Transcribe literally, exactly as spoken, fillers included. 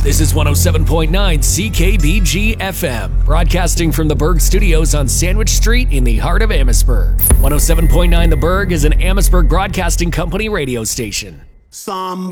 This is one oh seven point nine C K B G F M, broadcasting from the Berg Studios on Sandwich Street in the heart of Amherstburg. one oh seven point nine The Berg is an Amherstburg Broadcasting Company radio station. Some